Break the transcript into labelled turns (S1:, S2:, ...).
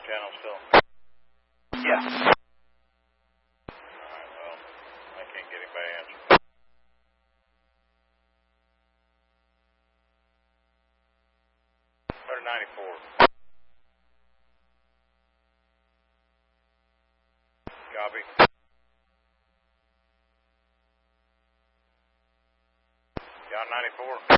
S1: channel still?
S2: Yeah.
S1: Alright, well, I can't get anybody to answer. 194. Copy. John 94.